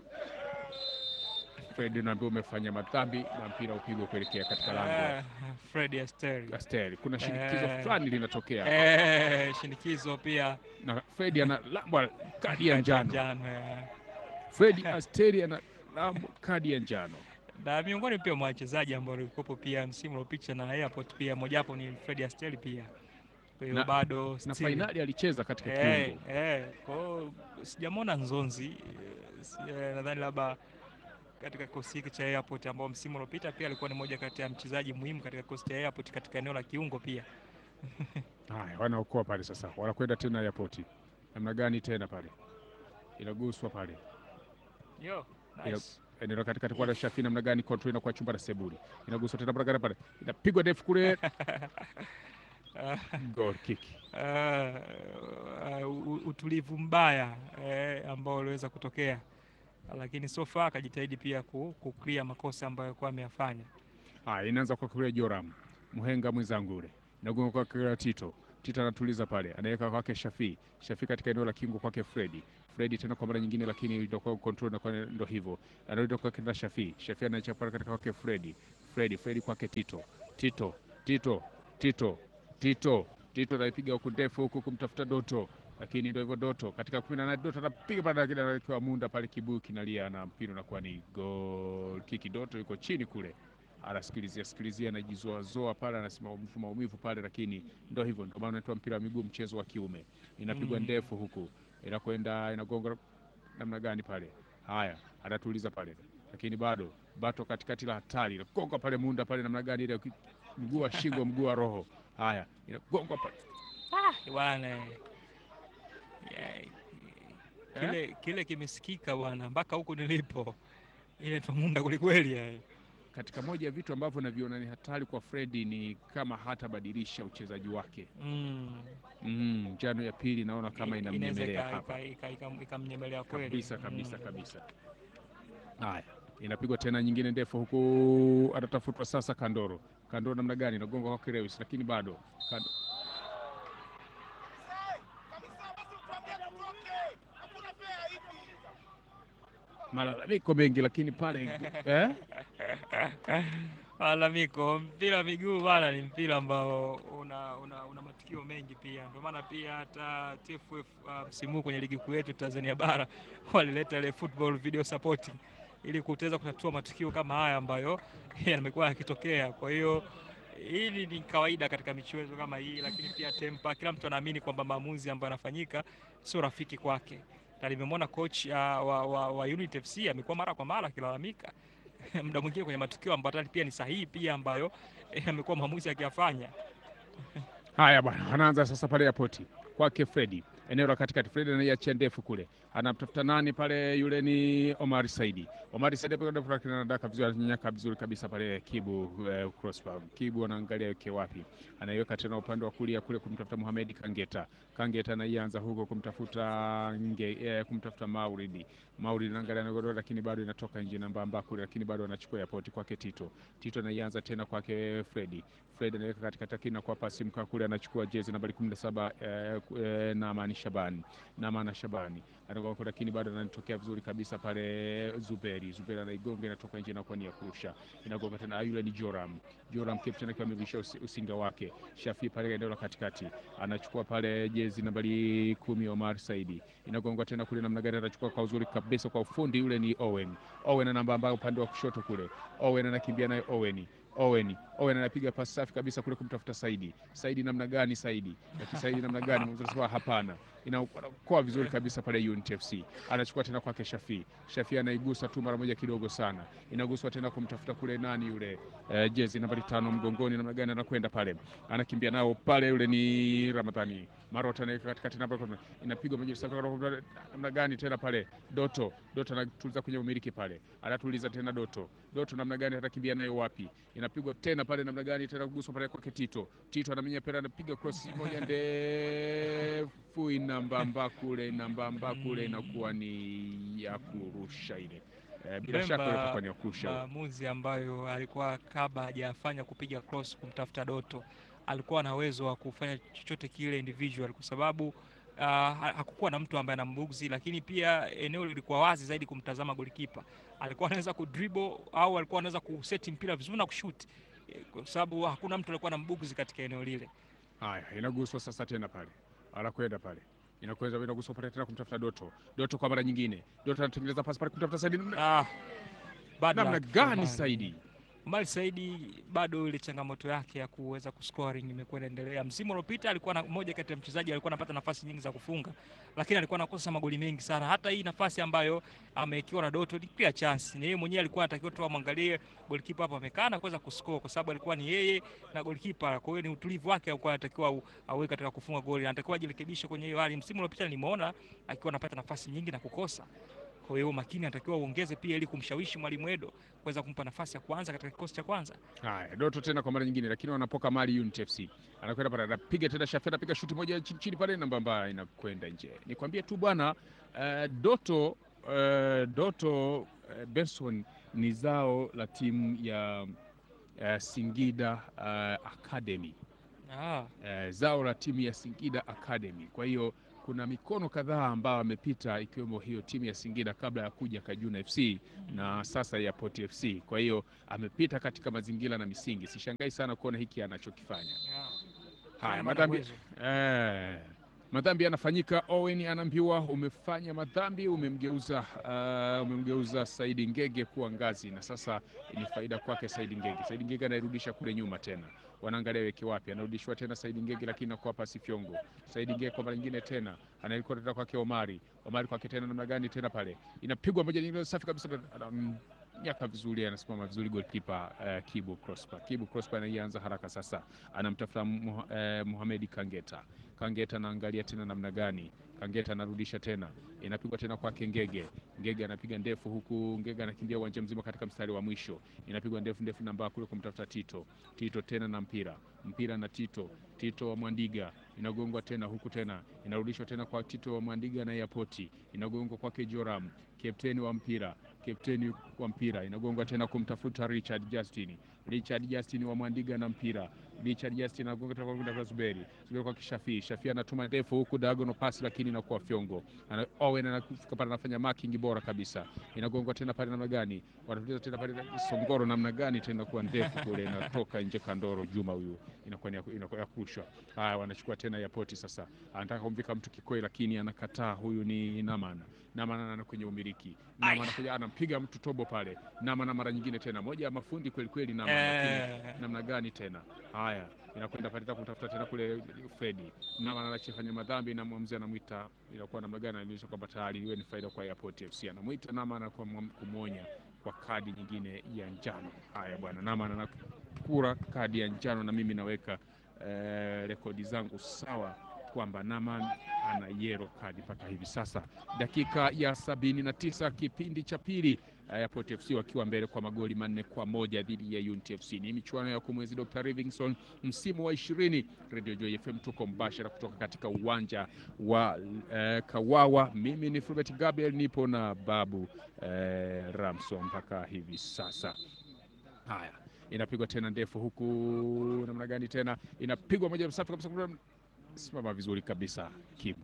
Fred naambia umefanya madhambi na mpira upigwe kuelekea katika lango. Uh, Fred Asteri. Asteri, kuna shinikizo uh, fulani linatokea. Eh, shinikizo pia. Na Fred ana lambwa kadi ya njano. Njano. Fred Asteri ana lambwa kadi ya njano. Na miongoni pia mwa wachezaji ambao walikuwa pia msimu uliopita na Airport pia mmoja wapo ni Fred Asteri pia. Kwa hiyo bado na finali alicheza katika eh, kiungo. Eh, kwa hiyo sijamwona Nzonzi, eh, nadhani labda katika kikosi hiki cha Airport ambao msimu uliopita pia alikuwa ni moja kati ya mchezaji muhimu katika kikosi cha Airport katika eneo la kiungo pia. Haya, wanaokoa pale sasa. Wanakwenda tena Airport. Namna gani tena pale? Inaguswa pale. Yo, nice. Eneo katikati kwa Shafi, namna gani control inakuwa chumba la Seburi. Inaguswa tena barabara pale. Inapigwa ndefu kule. Goal kick. Uh, uh, utulivu mbaya eh, ambao uliweza kutokea, lakini so far akajitahidi pia ku clear makosa ambayo alikuwa ameyafanya. Ah, inaanza kwa kule Joram Muhenga mwenzangu ule, nagonga kwa kule Tito. Tito anatuliza pale, anaweka kwake Shafi. Shafi katika eneo la kingo kwake Freddy. Freddy tena kwa mara nyingine, lakini ndio kwa control na kwa ndio hivyo. Anarudi kwa kenda Shafi. Shafi anachapa katika kwake Freddy. Freddy Freddy kwake Tito. Tito Tito Tito Tito Tito anaipiga huku ndefu huku kumtafuta Doto, lakini ndio hivyo Doto katika kumi na nane Doto anapiga pale, lakini anawekewa Munda pale, kibuyu kinalia na mpira unakuwa ni goal kick. Doto yuko chini kule, anasikilizia sikilizia, anajizoa zoa pale, anasema maumivu maumivu pale, lakini ndio hivyo, ndio maana anaitwa mpira wa miguu, mchezo wa kiume. Inapigwa mm. ndefu huku, inakwenda inagonga namna gani pale. Haya, anatuliza pale, lakini bado Bato katikati la hatari, inagonga pale Munda pale, namna gani ile mguu wa shingo mguu wa roho. Haya, inagonga pale ah bwana, yeah. Kile eh? Kile kimesikika bwana mpaka huko nilipo, ile tumunda kweli ya. Katika moja ya vitu ambavyo naviona ni hatari kwa Freddy ni kama hatabadilisha uchezaji wake. Mm. Mm, njano ya pili naona kama inamnyemelea hapa. Ikamnyemelea kweli. Kabisa kabisa mm. kabisa. Haya, inapigwa tena nyingine ndefu huku, anatafutwa sasa Kandoro. Kandoro namna gani? Nagonga kwa Kirewis, lakini bado Kando... malalamiko mengi, lakini pale eh? Malalamiko, mpira wa miguu bwana ni mpira ambao una, una, una matukio mengi pia. Ndio maana pia hata T F F msimu uh, kwenye ligi kuu yetu Tanzania bara walileta ile football video supporting ili kutaweza kutatua matukio kama haya ambayo yamekuwa yakitokea. Kwa hiyo hili ni kawaida katika michezo kama hii, lakini pia tempa, kila mtu anaamini kwamba maamuzi ambayo yanafanyika sio rafiki kwake. Na nimemwona coach uh, wa, wa, wa Unity F C amekuwa mara kwa mara akilalamika muda mwingine kwenye matukio ambayo pia ni sahihi pia ambayo amekuwa maamuzi akiyafanya. Haya bwana, anaanza sasa pale Airport kwake Freddy, eneo la katikati. Freddy anaiachia ndefu kule, anamtafuta nani pale? Yule ni Omar Saidi. Omar Saidi pale ndefu, lakini anadaka vizuri, ananyaka vizuri kabisa pale Kibu uh, crossbar. Kibu anaangalia yake wapi, anaiweka tena upande wa kulia kule kumtafuta Mohamed Kangeta. Kangeta anaianza huko kumtafuta nge eh, kumtafuta Mauridi. Mauridi anaangalia nagodoro, lakini bado inatoka nje namba amba kule, lakini bado anachukua Airport kwake Tito. Tito anaianza tena kwake Freddy. Freddy anaweka katika takina kwa pasi mka kule, anachukua jezi nambari kumi na saba eh, eh, na Amani Shabani. Na Amani Shabani anagonga, lakini bado anatokea vizuri kabisa pale Zuberi. Zuberi anaigonga, inatoka nje na kwa nia kurusha. Inagonga tena, yule ni Joram. Joram captain akiwa amevisha usinga wake. Shafi pale eneo la katikati, anachukua pale jezi nambari kumi Omar Saidi. Inagonga tena kule, namna gani anachukua kwa uzuri kabisa kwa ufundi, yule ni Owen. Owen ana namba ambayo upande wa kushoto kule. Owen anakimbia naye Owen. Owen Owen anapiga pasi safi kabisa kule kumtafuta Saidi. Saidi namna gani Saidi? Lakini Saidi namna gani? Mtu anasema hapana. Inakuwa vizuri kabisa pale Unity F C. Anachukua tena kwake Shafi. Shafi anaigusa tu mara moja kidogo sana. Inaguswa tena kumtafuta kule nani yule uh, jezi nambari tano mgongoni, namna gani anakwenda pale. Anakimbia nao pale, yule ni Ramadhani. Marota na katikati namba inapigwa moja safi namna gani tena pale. Doto, Doto anatuliza kwenye umiliki pale. Anatuliza tena Doto. Doto namna gani atakimbia nayo wapi? Inapigwa tena pale namna gani tena kuguswa pale kwake Tito. Tito anaminya pera, anapiga cross moja ndefu inambamba kule, inambamba kule, inakuwa ni ya kurusha ile. E, bila shaka itakuwa ni ya kurusha. Maamuzi ambayo alikuwa kabla hajafanya kupiga cross kumtafuta Doto, alikuwa na uwezo wa kufanya chochote kile individual kwa sababu uh, hakukuwa na mtu ambaye anambugzi, lakini pia eneo lilikuwa wazi zaidi kumtazama golikipa. Alikuwa anaweza kudribble au alikuwa anaweza kuseti mpira vizuri na kushoot kwa sababu hakuna mtu alikuwa anambugzi katika eneo lile. Haya, inaguswa sasa tena pale. Anakwenda pale. Inakwenda bila guswa pale tena kumtafuta Doto. Doto kwa mara nyingine. Doto anatengeneza pasi pale kumtafuta Saidi. Ah. Namna gani Saidi? Omari Saidi bado ile changamoto yake ya kuweza kuscoring imekuwa inaendelea. Msimu uliopita alikuwa na mmoja kati ya mchezaji alikuwa anapata nafasi nyingi za kufunga, lakini alikuwa anakosa magoli mengi sana. Hata hii nafasi ambayo amekiwa na Doto ni pia chance. Ni yeye mwenyewe alikuwa anatakiwa tu amwangalie goalkeeper hapa amekaa na kuweza kuscore kwa sababu alikuwa ni yeye na goalkeeper. Kwa hiyo ni utulivu wake alikuwa anatakiwa aweke katika kufunga goli. Anatakiwa ajirekebishe kwenye hiyo hali. Msimu uliopita nimeona akiwa anapata nafasi nyingi na kukosa. Kwa hiyo makini anatakiwa uongeze pia ili kumshawishi Mwalimu Edo kuweza kumpa nafasi ya kwanza katika kikosi cha kwanza. Haya, Doto tena kwa mara nyingine, lakini wanapoka mali Unity F C. Anakwenda pale, anapiga tena Shafi, anapiga shuti moja chini chini pale, namba mbaya inakwenda nje. Nikwambie tu bwana, uh, Doto uh, Doto uh, Benson ni zao la timu ya uh, Singida uh, Academy. Ah. Uh, zao la timu ya Singida Academy. Kwa hiyo kuna mikono kadhaa ambao amepita ikiwemo hiyo timu ya Singida kabla ya kuja Kajuna F C na sasa ya Port F C. Kwa hiyo amepita katika mazingira na misingi. Sishangai sana kuona hiki anachokifanya. Yeah. Haya, madhambi eh madhambi yanafanyika. Owen anaambiwa umefanya madhambi, umemgeuza uh, umemgeuza Saidi Ngege kuwa ngazi, na sasa ni faida kwake Saidi Ngege. Saidi Ngege anairudisha kule nyuma tena. Wanaangalia weke wapi, anarudishwa tena Saidi Ngege, lakini nakuwa pasi Fyongo. Saidi Ngege kwa mara nyingine tena anailikuwa tena kwake Omari. Omari kwake tena namna gani tena pale. Inapigwa moja nyingine safi kabisa, nyaka vizuri, anasimama vizuri goalkeeper uh, Kibu Prosper. Kibu Prosper anaanza haraka sasa. Anamtafuta uh, Mohamed Kangeta. Kangeta anaangalia tena namna gani. Kangeta anarudisha tena. Inapigwa tena kwa Ngege. Ngege anapiga ndefu huku, Ngege anakimbia uwanja mzima katika mstari wa mwisho. Inapigwa ndefu ndefu namba kule kumtafuta Tito. Tito tena na mpira. Mpira na Tito. Tito wa Mwandiga. Inagongwa tena huku tena. Inarudishwa tena kwa Tito wa Mwandiga na Yapoti. Inagongwa kwake Joram, kapteni wa mpira. Kapteni wa mpira. Inagongwa tena kumtafuta Richard Justin. Richard Justin wa Mwandiga na mpira. Richard Justin anagonga tena kwa Douglas Zuberi. Zuberi kwa Kishafi. Shafi anatuma ndefu huku diagonal pass, lakini inakuwa Fyongo. Ana Owen anafika pale, anafanya marking bora kabisa. Inagongwa tena pale namna gani? Wanatuliza tena pale Songoro namna gani tena kuwa ndefu kule, inatoka nje. Kandoro Juma huyu inakuwa ni inakuwa ya kushwa. Haya, wanachukua tena Yapoti sasa. Anataka kumvika mtu kikoi, lakini anakataa. Huyu ni Namana. Namana ana kwenye umiliki. Namana anakuja anampiga mtu tobo pale. Namana mara nyingine tena moja ya mafundi kweli kweli Namana, lakini namna gani tena. Haya, inakwenda pale kutafuta tena kule Fredi. Namana anachofanya madhambi na mwamuzi anamuita, inakuwa namna gani, anaonyesha kwamba tayari iwe ni faida kwa Airport F C. Anamuita Namana kwa kumuonya kwa kadi nyingine ya njano. Haya bwana, Namana anakura kadi ya njano, na mimi naweka eh, rekodi zangu sawa kwamba Naman ana yellow card mpaka hivi sasa. Dakika ya sabini na tisa kipindi cha pili, Airport F C wakiwa mbele kwa magoli manne kwa moja dhidi ya Unity F C. Ni michuano ya kumwezi Doctor Livingstone msimu wa ishirini. Radio Joy F M tuko mbashara kutoka katika uwanja wa uh, Kawawa. Mimi ni Fulbert Gabriel, nipo na Babu uh, Ramson mpaka hivi sasa. Haya, inapigwa tena ndefu huku namna gani tena, inapigwa moja msafi kabisa, simama vizuri kabisa Kim.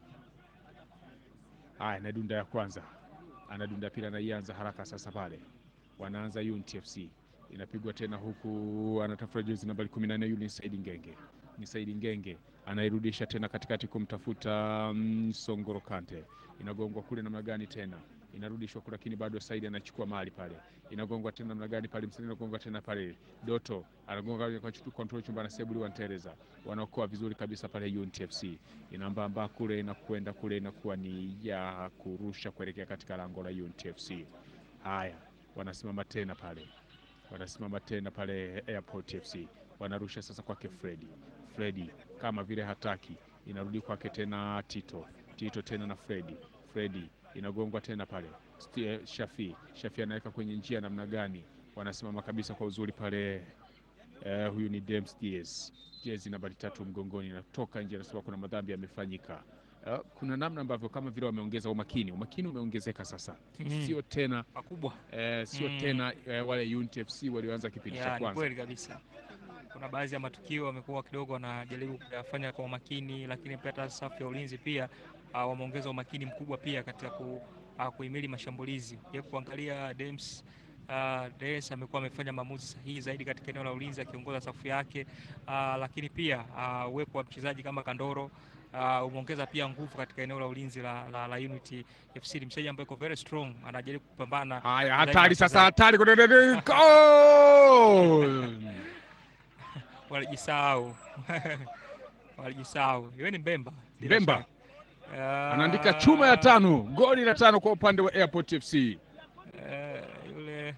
Haya, nadunda ya kwanza, anadunda pila, anaianza haraka sasa pale. Wanaanza Unity F C. Inapigwa tena huku, anatafuta jezi nambari kumi na nne yule Saidi Ngenge. Ni Saidi Ngenge anairudisha tena katikati kumtafuta mm, Songoro Kante. Inagongwa kule namna gani tena. inarudishwa kwa, lakini bado Saidi anachukua mali pale, inagongwa tena namna gani pale, Msanii inagongwa tena pale, Doto anagonga kwa control chumba na Sebuli wa Ntereza, wanaokoa vizuri kabisa pale. Unity F C inambamba kule na kwenda kule, inakuwa ni ya kurusha kuelekea katika lango la Unity F C. Haya, wanasimama tena pale, wanasimama tena pale Airport F C, wanarusha sasa kwake Fredi. Fredi kama vile hataki, inarudi kwake tena Tito. Tito tena na Fredi. Fredi inagongwa tena pale Shafi. Shafi anaweka kwenye njia namna gani, wanasimama kabisa kwa uzuri pale. Uh, huyu ni Dems Diaz, jezi nambari tatu mgongoni, natoka nje, anasema kuna madhambi yamefanyika. Uh, kuna namna ambavyo kama vile wameongeza umakini, umakini umeongezeka sasa. Mm. Sio tena makubwa, uh, sio mm. tena uh, wale Unity F C walioanza kipindi cha kwanza. Ni kweli kabisa. Kuna baadhi ya matukio wamekuwa kidogo wanajaribu kuyafanya kwa umakini, lakini pia hata safu ya ulinzi pia uh, wameongeza umakini mkubwa pia katika ku, uh, kuhimili mashambulizi. Je, kuangalia Dems Uh, Des amekuwa amefanya maamuzi sahihi zaidi katika eneo la ulinzi akiongoza safu yake, uh, lakini pia uh, uwepo wa mchezaji kama Kandoro uh, umeongeza pia nguvu katika eneo la ulinzi la, la, la Unity F C. Ni mchezaji ambaye yuko very strong, anajaribu kupambana. Haya, hatari sasa, hatari walijisahau walijisahau. Yeye ni Mbemba. Mbemba uh, anaandika chuma ya tano, goli la tano kwa upande wa Airport F C. Uh, yule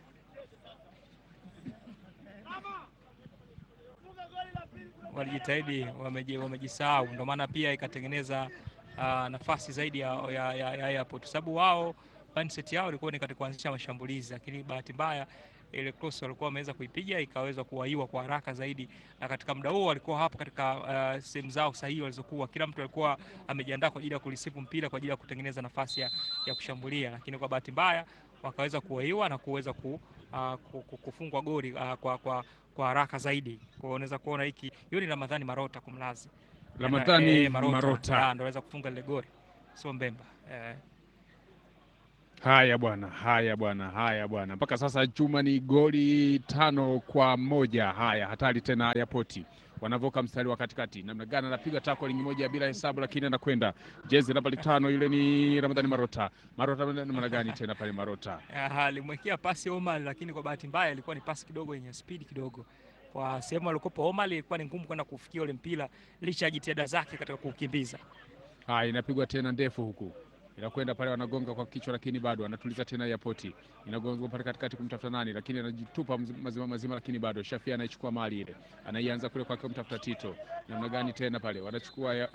walijitahidi, wamejisahau, ndio maana pia ikatengeneza uh, nafasi zaidi ya, ya, ya, ya Airport, sababu wao mindset yao ilikuwa ni katika kuanzisha mashambulizi, lakini bahati mbaya ile cross walikuwa wameweza kuipiga ikaweza kuwaiwa kwa haraka zaidi, na katika muda huo walikuwa hapo katika uh, sehemu zao sahihi walizokuwa, kila mtu alikuwa amejiandaa kwa ajili ya kulisifu mpira kwa ajili ya kutengeneza nafasi ya, ya kushambulia, lakini kwa bahati mbaya wakaweza kuwaiwa na kuweza ku, uh, kufungwa goli uh, kwa, kwa, kwa haraka zaidi. Kwa unaweza kuona hiki hiyo ni Ramadhani Marota kumlazi. Ramadhani e, Marota, Marota. ndio anaweza kufunga ile goli, sio Mbemba. Eh. Haya bwana, haya bwana, haya bwana. Mpaka sasa chuma ni goli tano kwa moja. Haya, hatari tena Airport. Wanavoka mstari wa katikati. Namna gani anapiga tackle moja bila hesabu, lakini anakwenda. Jezi namba tano yule ni Ramadhani Marota. Marota namna gani tena pale Marota? Ah, alimwekea pasi Omar, lakini kwa bahati mbaya ilikuwa ni pasi kidogo yenye speed kidogo. Kwa sehemu alikopo Omar ilikuwa ni ngumu kwenda kufikia ule mpira licha ya jitihada zake katika kukimbiza. Haya, inapigwa tena ndefu huku. Inakwenda pale, wanagonga kwa kichwa, lakini bado anatuliza tena Airport. Inagonga pale katikati kumtafuta nani, lakini anajitupa mazima mazima, lakini bado Shafia anaichukua mali ile. Anaianza kule kwa kumtafuta Tito. Namna gani tena pale wanachukua ya...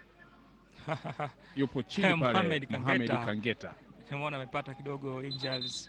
yupo chini pale Mohamed Mohamed Kangeta. Tumeona amepata kidogo injuries.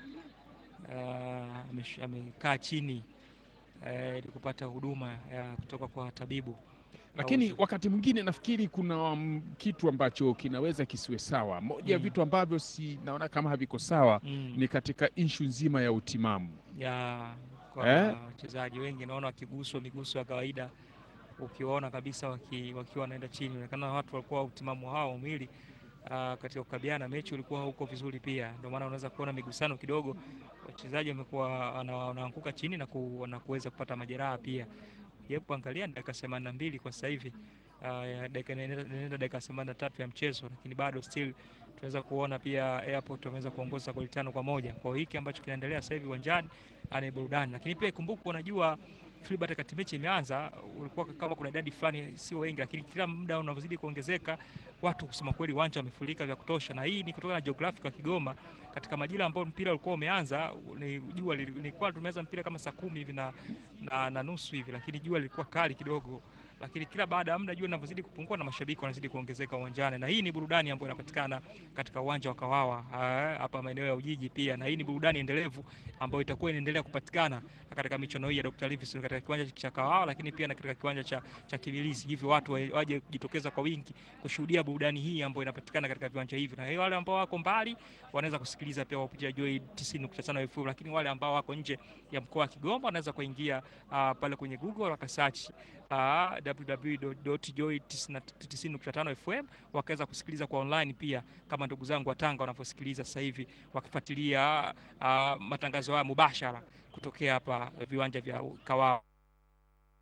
Uh, amekaa chini ili uh, kupata huduma ya kutoka kwa tabibu. Lakini Auzu. Wakati mwingine nafikiri kuna um, kitu ambacho kinaweza kisiwe sawa. Moja ya mm. vitu ambavyo si naona kama haviko sawa mm. ni katika issue nzima ya utimamu. Ya kwa wachezaji eh? wengi naona wakiguswa miguso ya kawaida, ukiwaona kabisa waki, wakiwa wanaenda chini, inaonekana watu walikuwa utimamu hao mwili uh, katika kukabiliana mechi ulikuwa huko vizuri pia. Ndio maana unaweza kuona migusano kidogo, wachezaji wamekuwa wanaanguka chini na, ku, na kuweza kupata majeraha pia. Yepo angalia dakika themanini na mbili kwa sasa hivi, uh, dakika nenda dakika themanini na tatu ya mchezo, lakini bado still tunaweza kuona pia Airport wameweza kuongoza goli tano kwa moja. Kwa hiki ambacho kinaendelea sasa hivi uwanjani ni burudani, lakini pia ikumbuke, unajua Filbert wakati mechi imeanza ulikuwa kama kuna idadi fulani sio wengi, lakini kila muda unazidi kuongezeka watu, kusema kweli uwanja umefurika vya kutosha, na hii ni kutokana na geographic wa Kigoma. Katika majira ambayo mpira ulikuwa umeanza, ni jua lilikuwa tumeanza mpira kama saa kumi hivi na, na, na nusu hivi, lakini jua lilikuwa kali kidogo, lakini kila baada ya muda jua linazidi kupungua na mashabiki wanazidi kuongezeka uwanjani, na hii ni burudani ambayo inapatikana katika uwanja wa Kawawa hapa maeneo ya Ujiji pia, na hii ni burudani endelevu ambayo itakuwa inaendelea kupatikana katika michuano hii ya Doctor Livingstone katika kiwanja cha Kawawa, lakini pia na katika kiwanja cha cha Kibirizi. Hivyo watu waje kujitokeza kwa wingi kushuhudia burudani hii ambayo inapatikana katika viwanja hivi, na wale ambao wako mbali wanaweza kusikiliza pia kupitia Joy tisini nukta tano F M, lakini wale ambao wako nje ya mkoa wa Kigoma wanaweza kuingia uh, pale kwenye Google wakasearch uh, w w w dot joy tisini nukta tano F M wakaweza kusikiliza kwa online pia, kama ndugu zangu wa Tanga wanavyosikiliza sasa hivi wakifuatilia uh, matangazo haya mubashara kutokea hapa viwanja vya Kawawa.